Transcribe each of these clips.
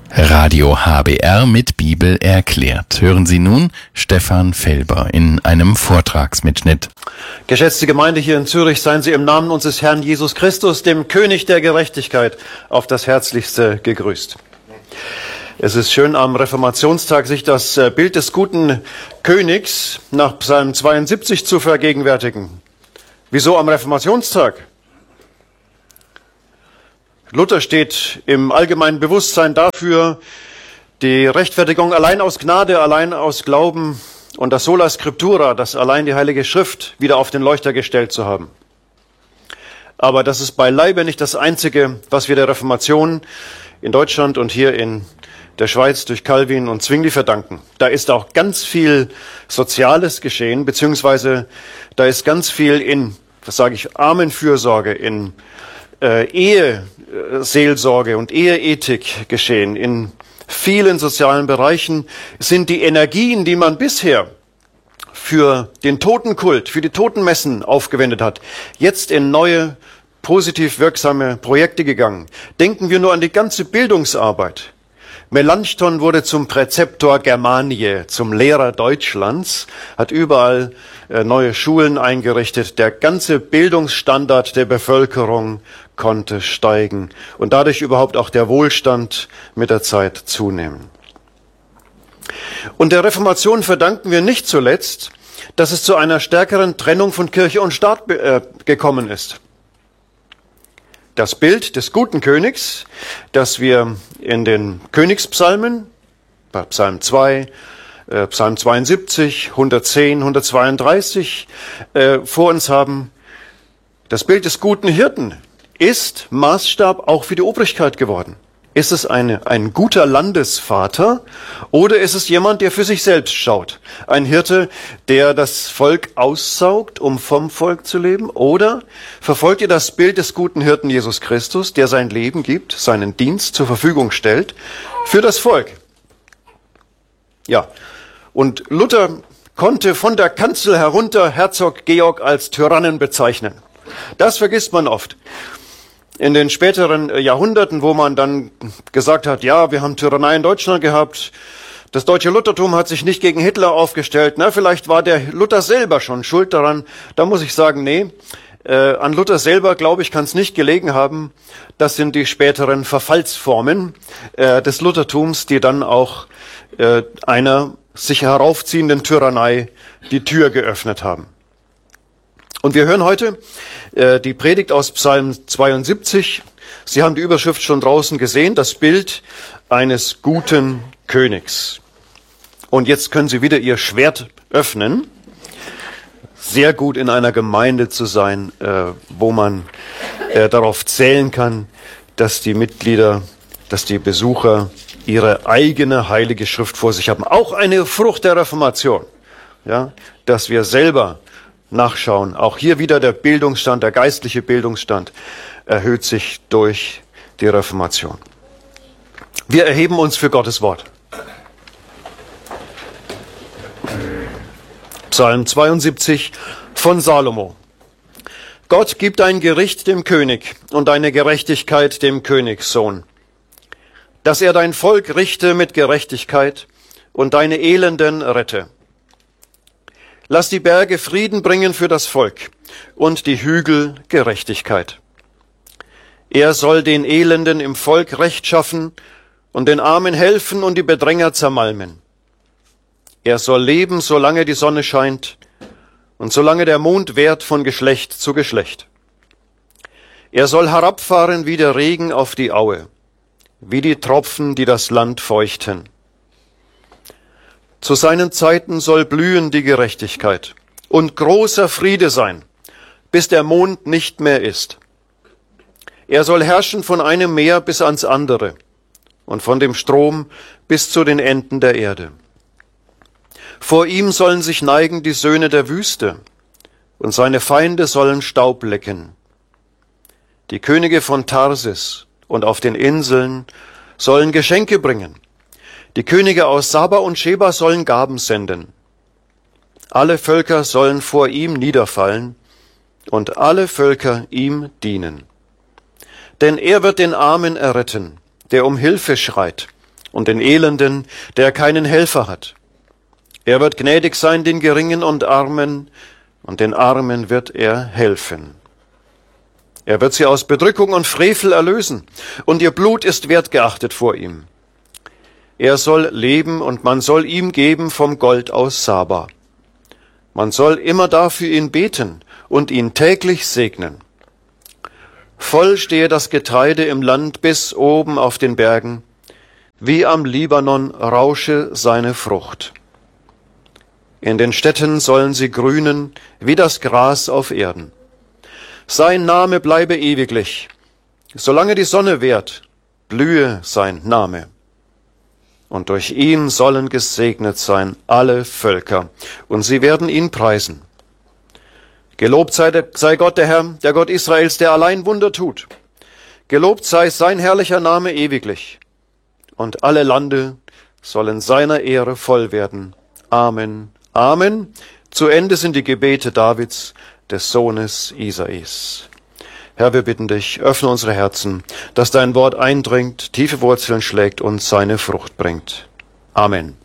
Radio HBR mit Bibel erklärt. Hören Sie nun Stefan Felber in einem Vortragsmitschnitt. Geschätzte Gemeinde hier in Zürich, seien Sie im Namen unseres Herrn Jesus Christus, dem König der Gerechtigkeit, auf das Herzlichste gegrüßt. Es ist schön, am Reformationstag sich das Bild des guten Königs nach Psalm 72 zu vergegenwärtigen. Wieso am Reformationstag? Luther steht im allgemeinen Bewusstsein dafür, die Rechtfertigung allein aus Gnade, allein aus Glauben und das Sola Scriptura, das allein die Heilige Schrift, wieder auf den Leuchter gestellt zu haben. Aber das ist beileibe nicht das Einzige, was wir der Reformation in Deutschland und hier in der Schweiz durch Calvin und Zwingli verdanken. Da ist auch ganz viel Soziales geschehen, beziehungsweise da ist ganz viel in, Armenfürsorge, in Eheseelsorge und Eheethik geschehen. In vielen sozialen Bereichen sind die Energien, die man bisher für den Totenkult, für die Totenmessen aufgewendet hat, jetzt in neue, positiv wirksame Projekte gegangen. Denken wir nur an die ganze Bildungsarbeit. Melanchthon wurde zum Präzeptor Germaniae, zum Lehrer Deutschlands, hat überall neue Schulen eingerichtet. Der ganze Bildungsstandard der Bevölkerung konnte steigen und dadurch überhaupt auch der Wohlstand mit der Zeit zunehmen. Und der Reformation verdanken wir nicht zuletzt, dass es zu einer stärkeren Trennung von Kirche und Staat gekommen ist. Das Bild des guten Königs, das wir in den Königspsalmen, bei Psalm 2, Psalm 72, 110, 132 vor uns haben, das Bild des guten Hirten ist Maßstab auch für die Obrigkeit geworden. Ist es ein guter Landesvater oder ist es jemand, der für sich selbst schaut? Ein Hirte, der das Volk aussaugt, um vom Volk zu leben? Oder verfolgt ihr das Bild des guten Hirten Jesus Christus, der sein Leben gibt, seinen Dienst zur Verfügung stellt für das Volk? Ja, und Luther konnte von der Kanzel herunter Herzog Georg als Tyrannen bezeichnen. Das vergisst man oft. In den späteren Jahrhunderten, wo man dann gesagt hat, ja, wir haben Tyrannei in Deutschland gehabt, das deutsche Luthertum hat sich nicht gegen Hitler aufgestellt, vielleicht war der Luther selber schon schuld daran. Da muss ich sagen, nee, an Luther selber, glaube ich, kann es nicht gelegen haben. Das sind die späteren Verfallsformen des Luthertums, die dann auch einer sich heraufziehenden Tyrannei die Tür geöffnet haben. Und wir hören heute die Predigt aus Psalm 72. Sie haben die Überschrift schon draußen gesehen, das Bild eines guten Königs. Und jetzt können Sie wieder Ihr Schwert öffnen. Sehr gut in einer Gemeinde zu sein, wo man darauf zählen kann, dass die Mitglieder, dass die Besucher ihre eigene heilige Schrift vor sich haben. Auch eine Frucht der Reformation, ja, dass wir selber nachschauen. Auch hier wieder der Bildungsstand, der geistliche Bildungsstand erhöht sich durch die Reformation. Wir erheben uns für Gottes Wort. Psalm 72 von Salomo. Gott gibt dein Gericht dem König und deine Gerechtigkeit dem Königssohn, dass er dein Volk richte mit Gerechtigkeit und deine Elenden rette. Lass die Berge Frieden bringen für das Volk und die Hügel Gerechtigkeit. Er soll den Elenden im Volk Recht schaffen und den Armen helfen und die Bedränger zermalmen. Er soll leben, solange die Sonne scheint und solange der Mond währt von Geschlecht zu Geschlecht. Er soll herabfahren wie der Regen auf die Aue, wie die Tropfen, die das Land feuchten. Zu seinen Zeiten soll blühen die Gerechtigkeit und großer Friede sein, bis der Mond nicht mehr ist. Er soll herrschen von einem Meer bis ans andere und von dem Strom bis zu den Enden der Erde. Vor ihm sollen sich neigen die Söhne der Wüste und seine Feinde sollen Staub lecken. Die Könige von Tarsis und auf den Inseln sollen Geschenke bringen. Die Könige aus Saba und Sheba sollen Gaben senden. Alle Völker sollen vor ihm niederfallen und alle Völker ihm dienen. Denn er wird den Armen erretten, der um Hilfe schreit, und den Elenden, der keinen Helfer hat. Er wird gnädig sein den Geringen und Armen, und den Armen wird er helfen. Er wird sie aus Bedrückung und Frevel erlösen, und ihr Blut ist wertgeachtet vor ihm. Er soll leben, und man soll ihm geben vom Gold aus Saba. Man soll immer da für ihn beten und ihn täglich segnen. Voll stehe das Getreide im Land bis oben auf den Bergen, wie am Libanon rausche seine Frucht. In den Städten sollen sie grünen wie das Gras auf Erden. Sein Name bleibe ewiglich. Solange die Sonne währt, blühe sein Name. Und durch ihn sollen gesegnet sein alle Völker, und sie werden ihn preisen. Gelobt sei Gott der Herr, der Gott Israels, der allein Wunder tut. Gelobt sei sein herrlicher Name ewiglich. Und alle Lande sollen seiner Ehre voll werden. Amen. Amen. Zu Ende sind die Gebete Davids, des Sohnes Isais. Herr, wir bitten dich, öffne unsere Herzen, dass dein Wort eindringt, tiefe Wurzeln schlägt und seine Frucht bringt. Amen.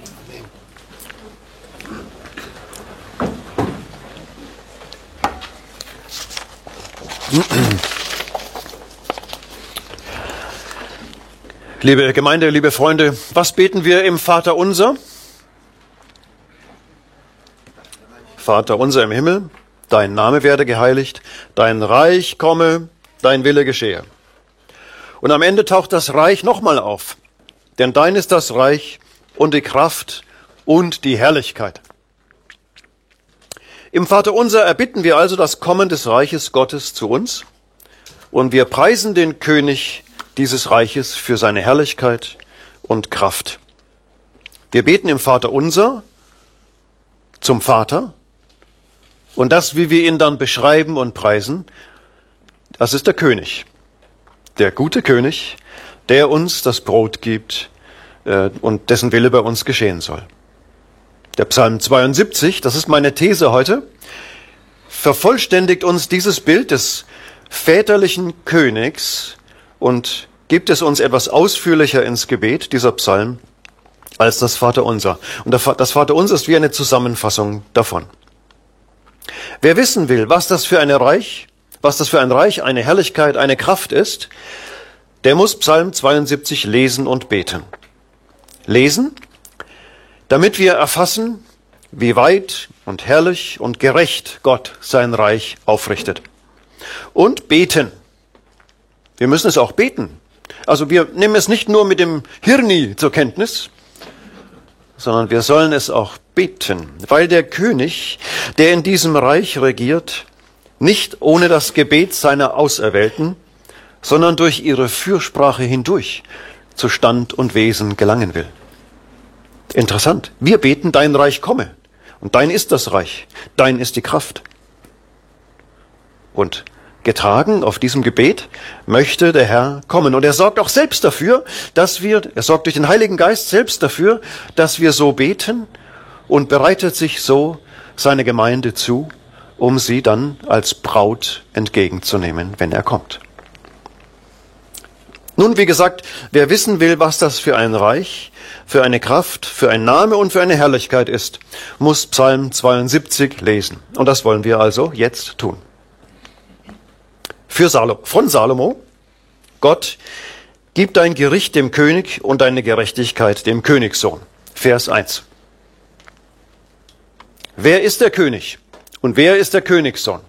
Liebe Gemeinde, liebe Freunde, was beten wir im Vater unser? Vater unser im Himmel, dein Name werde geheiligt, dein Reich komme, dein Wille geschehe. Und am Ende taucht das Reich nochmal auf, denn dein ist das Reich und die Kraft und die Herrlichkeit. Im Vater unser erbitten wir also das Kommen des Reiches Gottes zu uns und wir preisen den König dieses Reiches für seine Herrlichkeit und Kraft. Wir beten im Vater unser zum Vater. Und das, wie wir ihn dann beschreiben und preisen, das ist der König, der gute König, der uns das Brot gibt und dessen Wille bei uns geschehen soll. Der Psalm 72, das ist meine These heute, vervollständigt uns dieses Bild des väterlichen Königs und gibt es uns etwas ausführlicher ins Gebet, dieser Psalm, als das Vaterunser. Und das Vaterunser ist wie eine Zusammenfassung davon. Wer wissen will, was das für ein Reich, eine Herrlichkeit, eine Kraft ist, der muss Psalm 72 lesen und beten. Lesen, damit wir erfassen, wie weit und herrlich und gerecht Gott sein Reich aufrichtet. Und beten. Wir müssen es auch beten. Also wir nehmen es nicht nur mit dem Hirni zur Kenntnis, sondern wir sollen es auch beten, weil der König, der in diesem Reich regiert, nicht ohne das Gebet seiner Auserwählten, sondern durch ihre Fürsprache hindurch zu Stand und Wesen gelangen will. Interessant. Wir beten, dein Reich komme. Und dein ist das Reich. Dein ist die Kraft. Und getragen auf diesem Gebet möchte der Herr kommen. Und er sorgt auch selbst dafür, er sorgt durch den Heiligen Geist selbst dafür, dass wir so beten und bereitet sich so seine Gemeinde zu, um sie dann als Braut entgegenzunehmen, wenn er kommt. Nun, wie gesagt, wer wissen will, was das für ein Reich, für eine Kraft, für ein Name und für eine Herrlichkeit ist, muss Psalm 72 lesen. Und das wollen wir also jetzt tun. Von Salomo, Gott, gib dein Gericht dem König und deine Gerechtigkeit dem Königssohn. Vers 1. Wer ist der König und wer ist der Königssohn?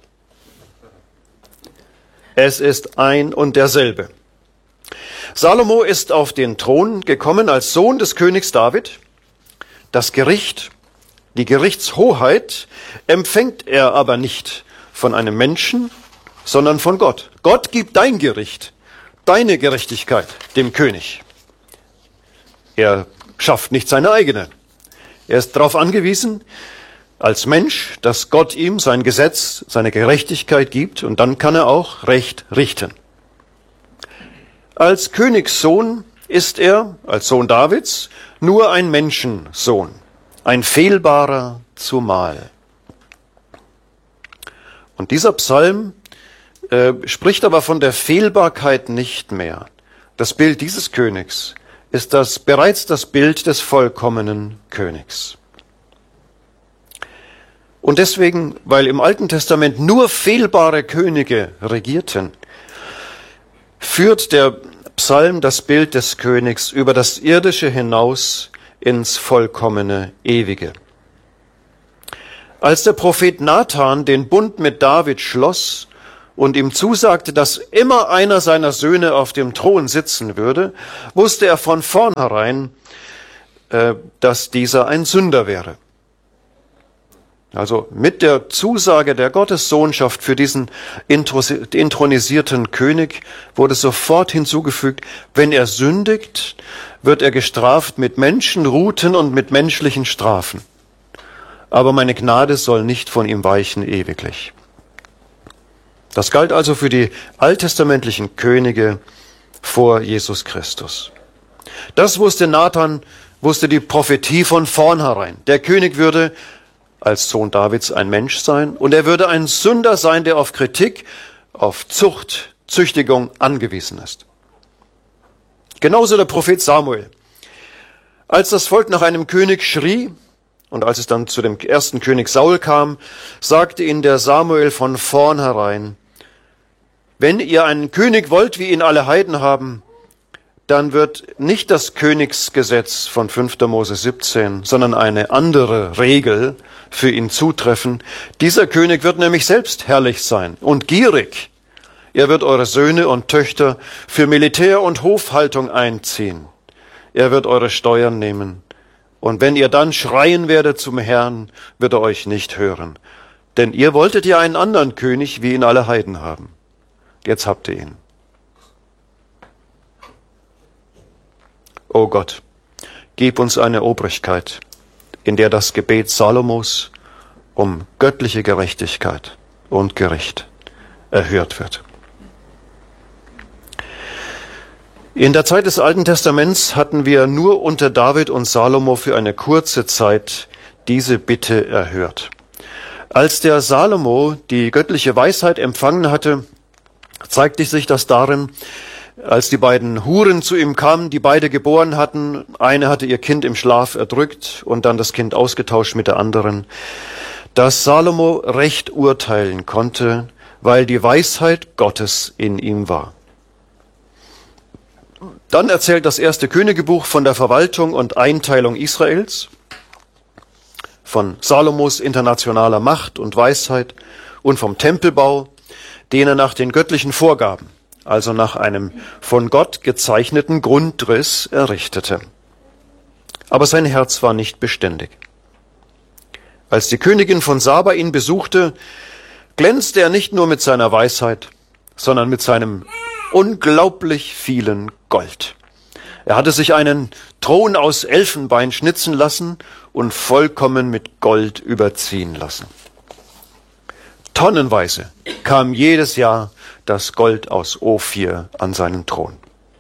Es ist ein und derselbe. Salomo ist auf den Thron gekommen als Sohn des Königs David. Das Gericht, die Gerichtshoheit empfängt er aber nicht von einem Menschen, sondern von Gott. Gott gibt dein Gericht, deine Gerechtigkeit dem König. Er schafft nicht seine eigene. Er ist darauf angewiesen, als Mensch, dass Gott ihm sein Gesetz, seine Gerechtigkeit gibt und dann kann er auch Recht richten. Als Königssohn ist er, als Sohn Davids, nur ein Menschensohn, ein fehlbarer zumal. Und dieser Psalm spricht aber von der Fehlbarkeit nicht mehr. Das Bild dieses Königs ist das bereits das Bild des vollkommenen Königs. Und deswegen, weil im Alten Testament nur fehlbare Könige regierten, führt der Psalm das Bild des Königs über das Irdische hinaus ins vollkommene Ewige. Als der Prophet Nathan den Bund mit David schloss und ihm zusagte, dass immer einer seiner Söhne auf dem Thron sitzen würde, wusste er von vornherein, dass dieser ein Sünder wäre. Also mit der Zusage der Gottessohnschaft für diesen inthronisierten König wurde sofort hinzugefügt, wenn er sündigt, wird er gestraft mit Menschenruten und mit menschlichen Strafen. Aber meine Gnade soll nicht von ihm weichen ewiglich. Das galt also für die alttestamentlichen Könige vor Jesus Christus. Das wusste Nathan, wusste die Prophetie von vornherein. Der König würde als Sohn Davids ein Mensch sein und er würde ein Sünder sein, der auf Kritik, auf Zucht, Züchtigung angewiesen ist. Genauso der Prophet Samuel. Als das Volk nach einem König schrie und als es dann zu dem ersten König Saul kam, sagte ihnen der Samuel von vornherein, wenn ihr einen König wollt, wie ihn alle Heiden haben, dann wird nicht das Königsgesetz von 5. Mose 17, sondern eine andere Regel für ihn zutreffen. Dieser König wird nämlich selbst herrlich sein und gierig. Er wird eure Söhne und Töchter für Militär und Hofhaltung einziehen. Er wird eure Steuern nehmen. Und wenn ihr dann schreien werdet zum Herrn, wird er euch nicht hören. Denn ihr wolltet ja einen anderen König, wie ihn alle Heiden haben. Jetzt habt ihr ihn. O Gott, gib uns eine Obrigkeit, in der das Gebet Salomos um göttliche Gerechtigkeit und Gericht erhört wird. In der Zeit des Alten Testaments hatten wir nur unter David und Salomo für eine kurze Zeit diese Bitte erhört. Als der Salomo die göttliche Weisheit empfangen hatte, zeigte sich das darin, als die beiden Huren zu ihm kamen, die beide geboren hatten. Eine hatte ihr Kind im Schlaf erdrückt und dann das Kind ausgetauscht mit der anderen, dass Salomo recht urteilen konnte, weil die Weisheit Gottes in ihm war. Dann erzählt das erste Königebuch von der Verwaltung und Einteilung Israels, von Salomos internationaler Macht und Weisheit und vom Tempelbau, den er nach den göttlichen Vorgaben, also nach einem von Gott gezeichneten Grundriss errichtete. Aber sein Herz war nicht beständig. Als die Königin von Saba ihn besuchte, glänzte er nicht nur mit seiner Weisheit, sondern mit seinem unglaublich vielen Gold. Er hatte sich einen Thron aus Elfenbein schnitzen lassen und vollkommen mit Gold überziehen lassen. Tonnenweise kam jedes Jahr das Gold aus Ophir an seinen Thron.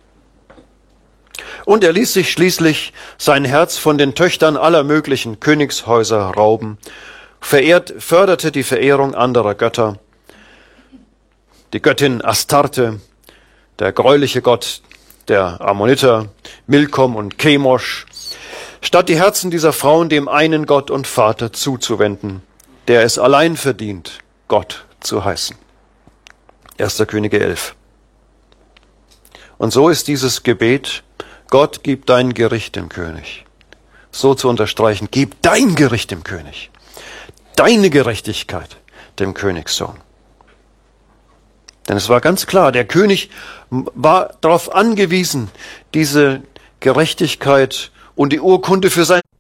Und er ließ sich schließlich sein Herz von den Töchtern aller möglichen Königshäuser rauben, förderte die Verehrung anderer Götter, die Göttin Astarte, der greuliche Gott der Ammoniter, Milkom und Chemosh, statt die Herzen dieser Frauen dem einen Gott und Vater zuzuwenden, der es allein verdient, Gott zu heißen. 1. Könige 11. Und so ist dieses Gebet, Gott, gib dein Gericht dem König, so zu unterstreichen, gib dein Gericht dem König, deine Gerechtigkeit dem Königssohn. Denn es war ganz klar, der König war darauf angewiesen, diese Gerechtigkeit und die Urkunde für sein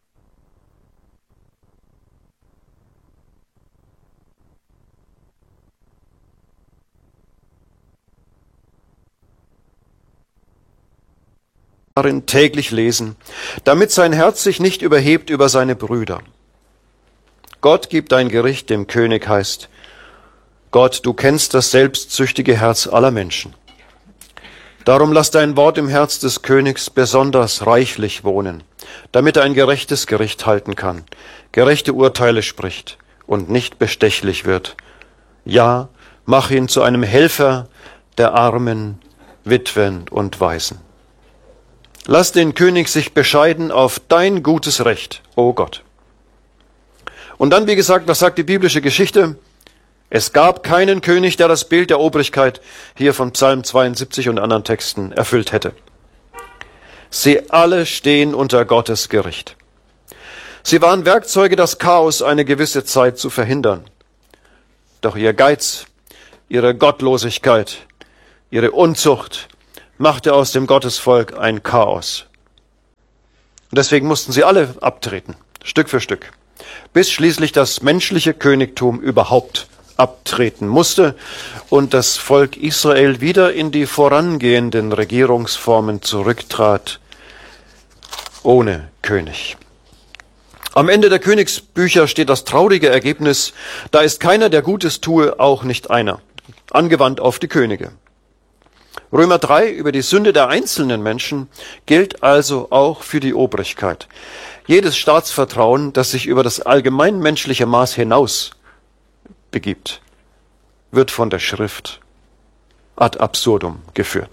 täglich lesen, damit sein Herz sich nicht überhebt über seine Brüder. Gott gibt dein Gericht dem König heißt, Gott, du kennst das selbstsüchtige Herz aller Menschen. Darum lass dein Wort im Herz des Königs besonders reichlich wohnen, damit er ein gerechtes Gericht halten kann, gerechte Urteile spricht und nicht bestechlich wird. Ja, mach ihn zu einem Helfer der Armen, Witwen und Waisen. Lass den König sich bescheiden auf dein gutes Recht, o Gott. Und dann, wie gesagt, was sagt die biblische Geschichte? Es gab keinen König, der das Bild der Obrigkeit hier von Psalm 72 und anderen Texten erfüllt hätte. Sie alle stehen unter Gottes Gericht. Sie waren Werkzeuge, das Chaos eine gewisse Zeit zu verhindern. Doch ihr Geiz, ihre Gottlosigkeit, ihre Unzucht machte aus dem Gottesvolk ein Chaos. Und deswegen mussten sie alle abtreten, Stück für Stück, bis schließlich das menschliche Königtum überhaupt abtreten musste und das Volk Israel wieder in die vorangehenden Regierungsformen zurücktrat, ohne König. Am Ende der Königsbücher steht das traurige Ergebnis: Da ist keiner, der Gutes tue, auch nicht einer. Angewandt auf die Könige. Römer 3 über die Sünde der einzelnen Menschen gilt also auch für die Obrigkeit. Jedes Staatsvertrauen, das sich über das allgemeinmenschliche Maß hinaus begibt, wird von der Schrift ad absurdum geführt.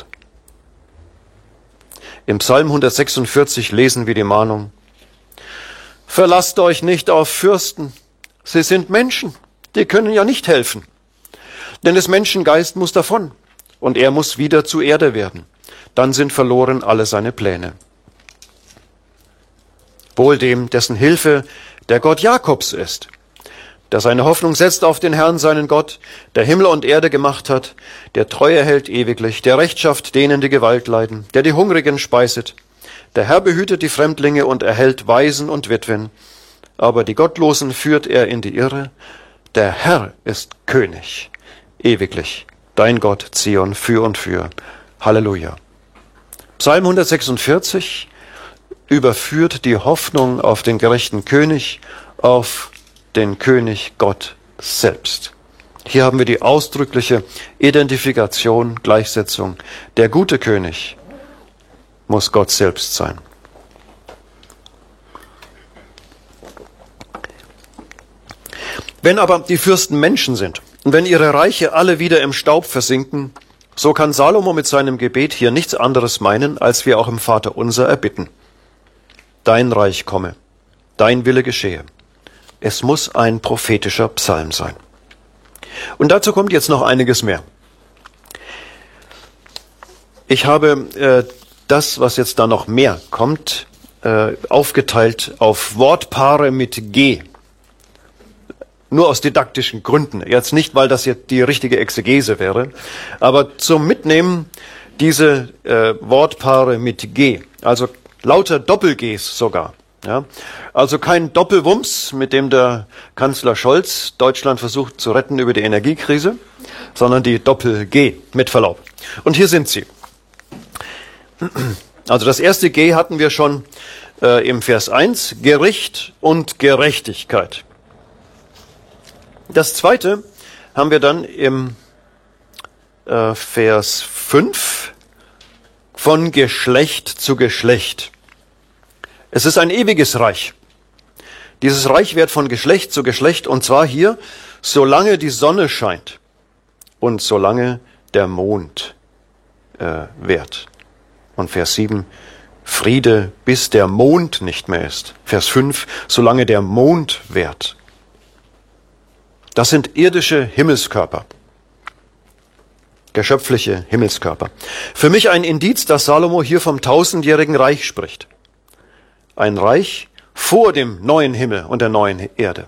Im Psalm 146 lesen wir die Mahnung: Verlasst euch nicht auf Fürsten, sie sind Menschen, die können ja nicht helfen. Denn des Menschen Geist muss davon und er muss wieder zu Erde werden. Dann sind verloren alle seine Pläne. Wohl dem, dessen Hilfe der Gott Jakobs ist, der seine Hoffnung setzt auf den Herrn, seinen Gott, der Himmel und Erde gemacht hat, der Treue hält ewiglich, der Recht schafft denen, die Gewalt leiden, der die Hungrigen speiset. Der Herr behütet die Fremdlinge und erhält Waisen und Witwen, aber die Gottlosen führt er in die Irre. Der Herr ist König, ewiglich, dein Gott, Zion, für und für. Halleluja. Psalm 146 überführt die Hoffnung auf den gerechten König, auf den König Gott selbst. Hier haben wir die ausdrückliche Identifikation, Gleichsetzung. Der gute König muss Gott selbst sein. Wenn aber die Fürsten Menschen sind und wenn ihre Reiche alle wieder im Staub versinken, so kann Salomo mit seinem Gebet hier nichts anderes meinen, als wir auch im Vaterunser erbitten. Dein Reich komme, dein Wille geschehe. Es muss ein prophetischer Psalm sein. Und dazu kommt jetzt noch einiges mehr. Ich habe das, was jetzt da noch mehr kommt, aufgeteilt auf Wortpaare mit G. Nur aus didaktischen Gründen. Jetzt nicht, weil das jetzt die richtige Exegese wäre, aber zum Mitnehmen diese Wortpaare mit G. Also lauter Doppel-Gs sogar. Ja, also kein Doppelwumms, mit dem der Kanzler Scholz Deutschland versucht zu retten über die Energiekrise, sondern die Doppel-G, mit Verlaub. Und hier sind sie. Also das erste G hatten wir schon im Vers 1, Gericht und Gerechtigkeit. Das zweite haben wir dann im Vers 5, von Geschlecht zu Geschlecht. Es ist ein ewiges Reich. Dieses Reich wird von Geschlecht zu Geschlecht, und zwar hier, solange die Sonne scheint und solange der Mond währt. Und Vers 7, Friede, bis der Mond nicht mehr ist. Vers 5, solange der Mond währt. Das sind irdische Himmelskörper. Geschöpfliche Himmelskörper. Für mich ein Indiz, dass Salomo hier vom 1000-jährigen Reich spricht. Ein Reich vor dem neuen Himmel und der neuen Erde.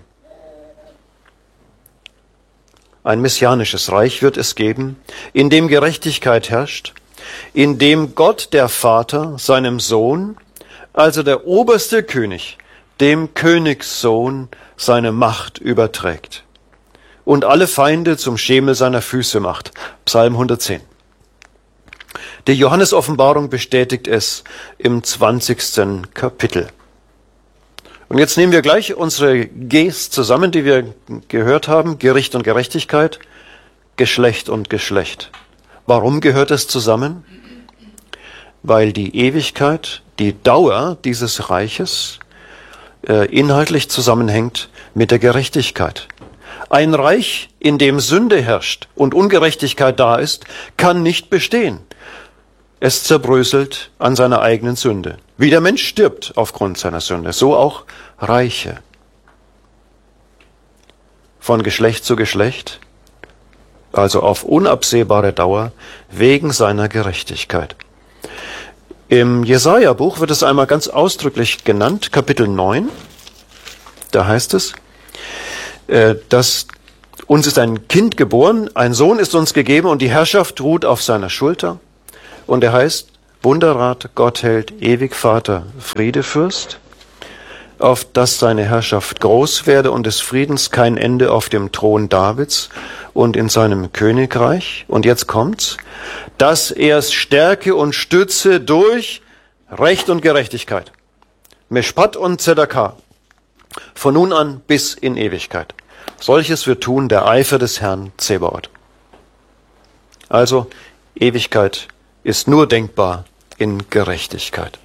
Ein messianisches Reich wird es geben, in dem Gerechtigkeit herrscht, in dem Gott, der Vater, seinem Sohn, also der oberste König, dem Königssohn, seine Macht überträgt und alle Feinde zum Schemel seiner Füße macht. Psalm 110. Die Johannes-Offenbarung bestätigt es im 20. Kapitel. Und jetzt nehmen wir gleich unsere Gs zusammen, die wir gehört haben. Gericht und Gerechtigkeit, Geschlecht und Geschlecht. Warum gehört es zusammen? Weil die Ewigkeit, die Dauer dieses Reiches inhaltlich zusammenhängt mit der Gerechtigkeit. Ein Reich, in dem Sünde herrscht und Ungerechtigkeit da ist, kann nicht bestehen. es zerbröselt an seiner eigenen Sünde. Wie der Mensch stirbt aufgrund seiner Sünde, so auch Reiche. Von Geschlecht zu Geschlecht, also auf unabsehbare Dauer, wegen seiner Gerechtigkeit. Im Jesaja-Buch wird es einmal ganz ausdrücklich genannt, Kapitel 9. Da heißt es, dass uns ist ein Kind geboren, ein Sohn ist uns gegeben und die Herrschaft ruht auf seiner Schulter. Und er heißt Wunderrat, Gottheld, ewig Vater, Friedefürst, auf dass seine Herrschaft groß werde und des Friedens kein Ende auf dem Thron Davids und in seinem Königreich. Und jetzt kommt's, dass er es stärke und stütze durch Recht und Gerechtigkeit. Meshpat und Zedakah. Von nun an bis in Ewigkeit. Solches wird tun der Eifer des Herrn Zebaoth. Also, Ewigkeit ist nur denkbar in Gerechtigkeit.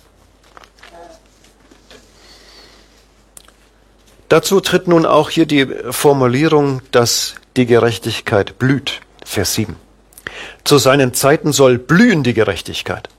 Dazu tritt nun auch hier die Formulierung, dass die Gerechtigkeit blüht. Vers 7. Zu seinen Zeiten soll blühen die Gerechtigkeit.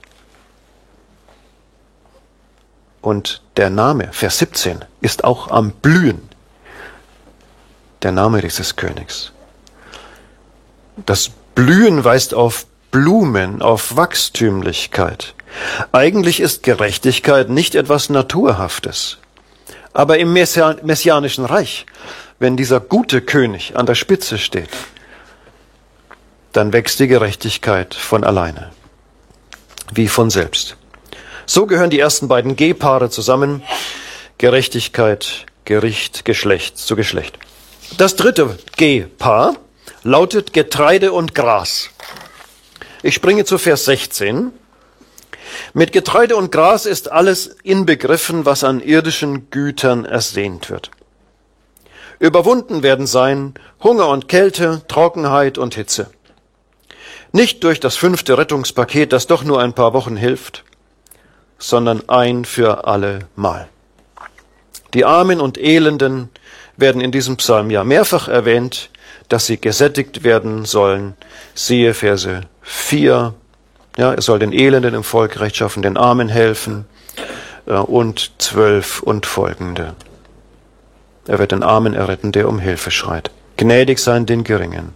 Und der Name, Vers 17, ist auch am Blühen. Der Name dieses Königs. Das Blühen weist auf Blumen, auf Wachstümlichkeit. Eigentlich ist Gerechtigkeit nicht etwas Naturhaftes. Aber im messianischen Reich, wenn dieser gute König an der Spitze steht, dann wächst die Gerechtigkeit von alleine, wie von selbst. So gehören die ersten beiden G-Paare zusammen, Gerechtigkeit, Gericht, Geschlecht zu Geschlecht. Das dritte G-Paar lautet Getreide und Gras. Ich springe zu Vers 16. Mit Getreide und Gras ist alles inbegriffen, was an irdischen Gütern ersehnt wird. Überwunden werden sein Hunger und Kälte, Trockenheit und Hitze. Nicht durch das 5. Rettungspaket, das doch nur ein paar Wochen hilft, sondern ein für alle Mal. Die Armen und Elenden werden in diesem Psalm ja mehrfach erwähnt, dass sie gesättigt werden sollen. Siehe Verse 4. Ja, er soll den Elenden im Volk Recht schaffen, den Armen helfen. Und 12 und folgende. Er wird den Armen erretten, der um Hilfe schreit. Gnädig sein den Geringen.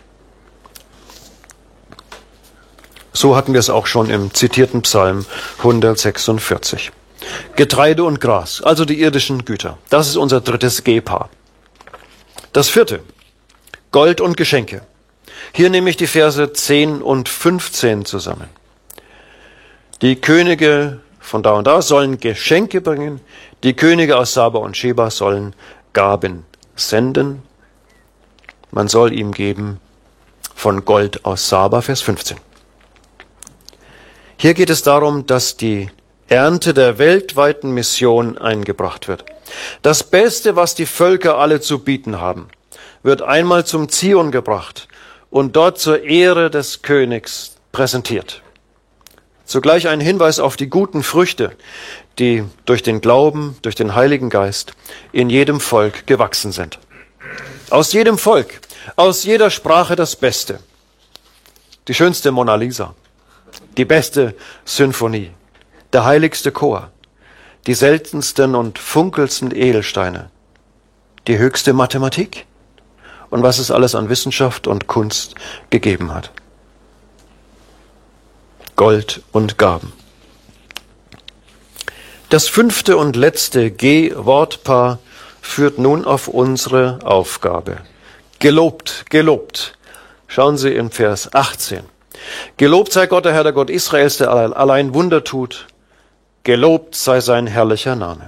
So hatten wir es auch schon im zitierten Psalm 146. Getreide und Gras, also die irdischen Güter. Das ist unser drittes G-Paar. Das vierte, Gold und Geschenke. Hier nehme ich die Verse 10 und 15 zusammen. Die Könige von da und da sollen Geschenke bringen. Die Könige aus Saba und Sheba sollen Gaben senden. Man soll ihm geben von Gold aus Saba, Vers 15. Hier geht es darum, dass die Ernte der weltweiten Mission eingebracht wird. Das Beste, was die Völker alle zu bieten haben, wird einmal zum Zion gebracht und dort zur Ehre des Königs präsentiert. Zugleich ein Hinweis auf die guten Früchte, die durch den Glauben, durch den Heiligen Geist in jedem Volk gewachsen sind. Aus jedem Volk, aus jeder Sprache das Beste. Die schönste Mona Lisa, die beste Sinfonie, der heiligste Chor, die seltensten und funkelndsten Edelsteine, die höchste Mathematik und was es alles an Wissenschaft und Kunst gegeben hat. Gold und Gaben. Das 5. und letzte G-Wortpaar führt nun auf unsere Aufgabe. Gelobt, gelobt. Schauen Sie in Vers 18. Gelobt sei Gott, der Herr, der Gott Israels, der allein Wunder tut. Gelobt sei sein herrlicher Name.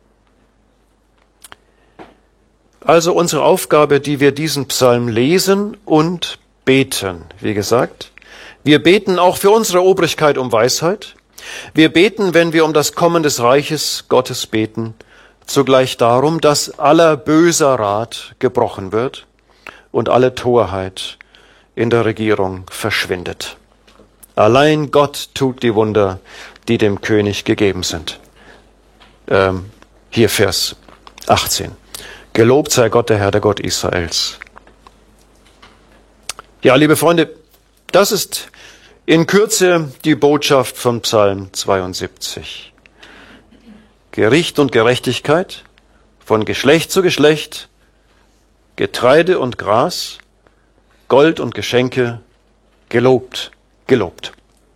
Also unsere Aufgabe, die wir diesen Psalm lesen und beten. Wie gesagt, wir beten auch für unsere Obrigkeit um Weisheit. Wir beten, wenn wir um das Kommen des Reiches Gottes beten, zugleich darum, dass aller böser Rat gebrochen wird und alle Torheit in der Regierung verschwindet. Allein Gott tut die Wunder, die dem König gegeben sind. Hier Vers 18. Gelobt sei Gott, der Herr, der Gott Israels. Ja, liebe Freunde, das ist In Kürze die Botschaft von Psalm 72. Gericht und Gerechtigkeit, von Geschlecht zu Geschlecht, Getreide und Gras, Gold und Geschenke, gelobt, gelobt.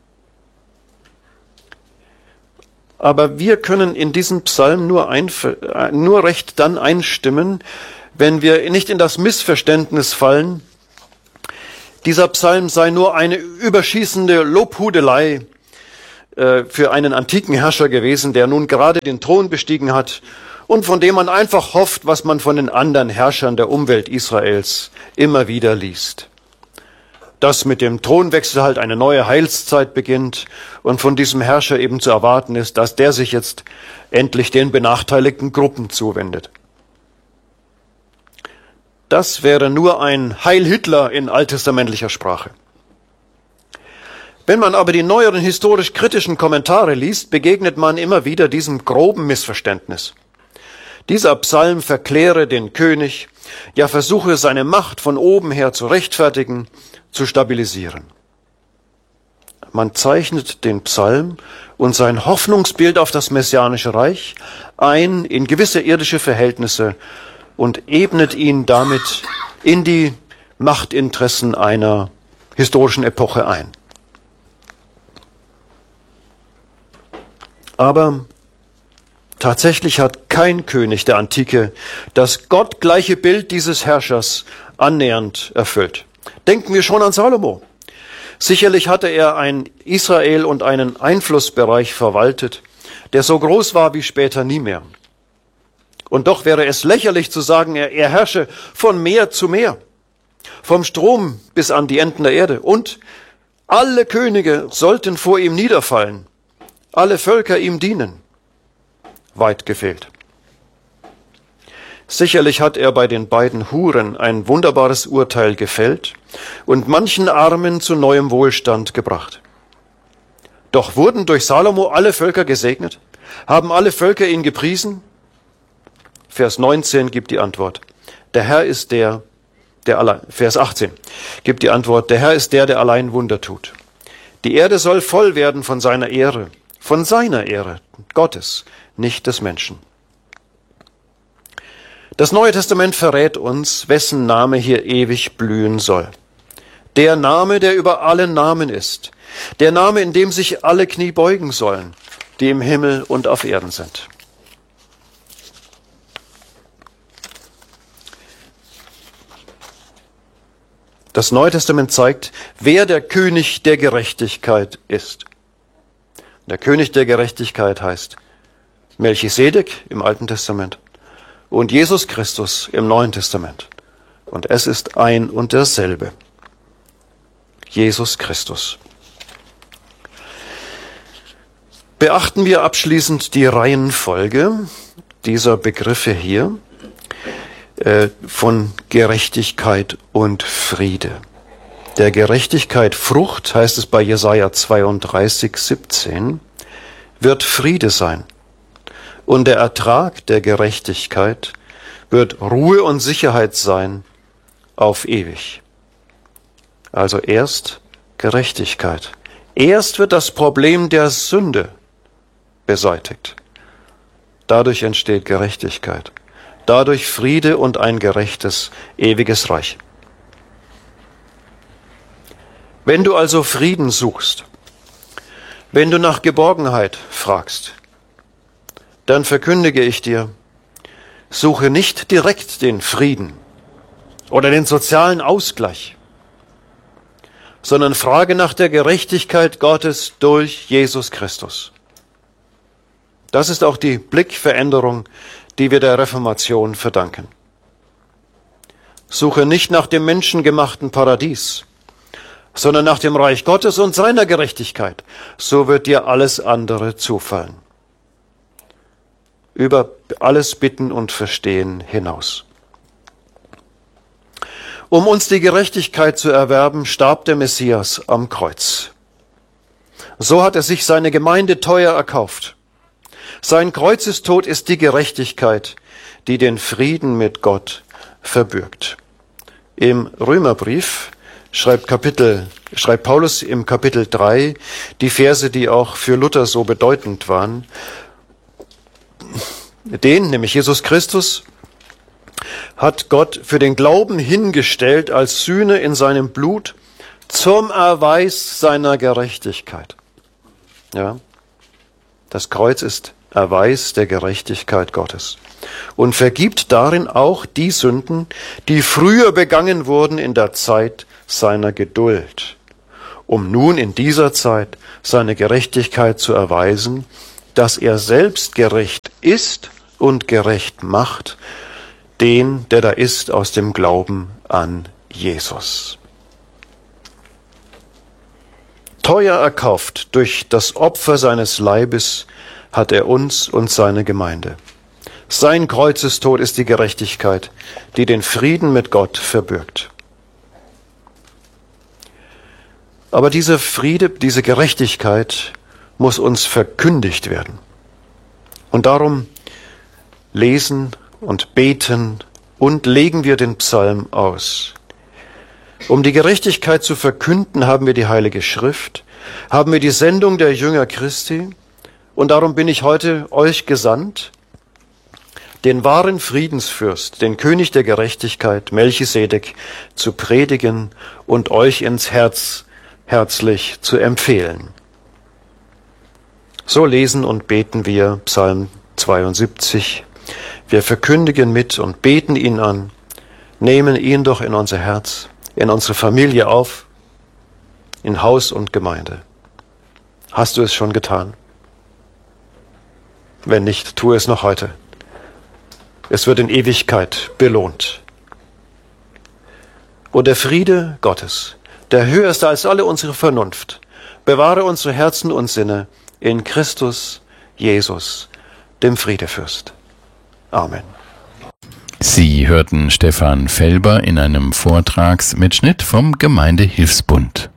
Aber wir können in diesen Psalm nur recht dann einstimmen, wenn wir nicht in das Missverständnis fallen, dieser Psalm sei nur eine überschießende Lobhudelei für einen antiken Herrscher gewesen, der nun gerade den Thron bestiegen hat und von dem man einfach hofft, was man von den anderen Herrschern der Umwelt Israels immer wieder liest. Dass mit dem Thronwechsel halt eine neue Heilszeit beginnt und von diesem Herrscher eben zu erwarten ist, dass der sich jetzt endlich den benachteiligten Gruppen zuwendet. Das wäre nur ein Heil Hitler in alttestamentlicher Sprache. Wenn man aber die neueren historisch-kritischen Kommentare liest, begegnet man immer wieder diesem groben Missverständnis. Dieser Psalm verkläre den König, ja versuche seine Macht von oben her zu rechtfertigen, zu stabilisieren. Man zeichnet den Psalm und sein Hoffnungsbild auf das messianische Reich ein in gewisse irdische Verhältnisse und ebnet ihn damit in die Machtinteressen einer historischen Epoche ein. Aber tatsächlich hat kein König der Antike das gottgleiche Bild dieses Herrschers annähernd erfüllt. Denken wir schon an Salomo. Sicherlich hatte er ein Israel und einen Einflussbereich verwaltet, der so groß war wie später nie mehr. Und doch wäre es lächerlich zu sagen, er herrsche von Meer zu Meer, vom Strom bis an die Enden der Erde. Und alle Könige sollten vor ihm niederfallen, alle Völker ihm dienen. Weit gefehlt. Sicherlich hat er bei den beiden Huren ein wunderbares Urteil gefällt und manchen Armen zu neuem Wohlstand gebracht. Doch wurden durch Salomo alle Völker gesegnet? Haben alle Völker ihn gepriesen? Vers 19 gibt die Antwort. Der Herr ist der allein, Vers 18 gibt die Antwort, der Herr ist der allein Wunder tut. Die Erde soll voll werden von seiner Ehre, Gottes, nicht des Menschen. Das Neue Testament verrät uns, wessen Name hier ewig blühen soll. Der Name, der über alle Namen ist. Der Name, in dem sich alle Knie beugen sollen, die im Himmel und auf Erden sind. Das Neue Testament zeigt, wer der König der Gerechtigkeit ist. Der König der Gerechtigkeit heißt Melchisedek im Alten Testament und Jesus Christus im Neuen Testament. Und es ist ein und derselbe. Jesus Christus. Beachten wir abschließend die Reihenfolge dieser Begriffe hier von Gerechtigkeit und Friede. Der Gerechtigkeit Frucht, heißt es bei Jesaja 32, 17, wird Friede sein. Und der Ertrag der Gerechtigkeit wird Ruhe und Sicherheit sein auf ewig. Also erst Gerechtigkeit. Erst wird das Problem der Sünde beseitigt. Dadurch entsteht Gerechtigkeit. Dadurch Friede und ein gerechtes, ewiges Reich. Wenn du also Frieden suchst, wenn du nach Geborgenheit fragst, dann verkündige ich dir, suche nicht direkt den Frieden oder den sozialen Ausgleich, sondern frage nach der Gerechtigkeit Gottes durch Jesus Christus. Das ist auch die Blickveränderung, die wir der Reformation verdanken. Suche nicht nach dem menschengemachten Paradies, sondern nach dem Reich Gottes und seiner Gerechtigkeit. So wird dir alles andere zufallen. Über alles Bitten und Verstehen hinaus. Um uns die Gerechtigkeit zu erwerben, starb der Messias am Kreuz. So hat er sich seine Gemeinde teuer erkauft. Sein Kreuzestod ist die Gerechtigkeit, die den Frieden mit Gott verbürgt. Im Römerbrief schreibt Paulus im Kapitel 3 die Verse, die auch für Luther so bedeutend waren. Den, nämlich Jesus Christus, hat Gott für den Glauben hingestellt als Sühne in seinem Blut zum Erweis seiner Gerechtigkeit. Ja, das Kreuz ist Erweis der Gerechtigkeit Gottes und vergibt darin auch die Sünden, die früher begangen wurden in der Zeit seiner Geduld, um nun in dieser Zeit seine Gerechtigkeit zu erweisen, dass er selbst gerecht ist und gerecht macht, den, der da ist, aus dem Glauben an Jesus. Teuer erkauft durch das Opfer seines Leibes hat er uns und seine Gemeinde. Sein Kreuzestod ist die Gerechtigkeit, die den Frieden mit Gott verbirgt. Aber dieser Friede, diese Gerechtigkeit muss uns verkündigt werden. Und darum lesen und beten und legen wir den Psalm aus. Um die Gerechtigkeit zu verkünden, haben wir die Heilige Schrift, haben wir die Sendung der Jünger Christi, und darum bin ich heute euch gesandt, den wahren Friedensfürst, den König der Gerechtigkeit, Melchisedek, zu predigen und euch ins Herz herzlich zu empfehlen. So lesen und beten wir Psalm 72. Wir verkündigen mit und beten ihn an, nehmen ihn doch in unser Herz, in unsere Familie auf, in Haus und Gemeinde. Hast du es schon getan? Wenn nicht, tue es noch heute. Es wird in Ewigkeit belohnt. Und der Friede Gottes, der höher ist als alle unsere Vernunft, bewahre unsere Herzen und Sinne in Christus Jesus, dem Friedefürst. Amen. Sie hörten Stefan Felber in einem Vortragsmitschnitt vom Gemeindehilfsbund.